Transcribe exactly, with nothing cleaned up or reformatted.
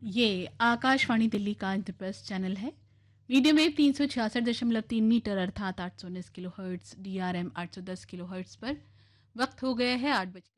ये आकाशवाणी दिल्ली का इंद्रप्रस्थ चैनल है। मीडियम वेव तीन सौ छियासठ दशमलव तीन मीटर अर्थात आठ सौ उन्नीस kilo hertz, D R M आठ सौ दस किलो हर्ट्स पर वक्त हो गया है आठ बज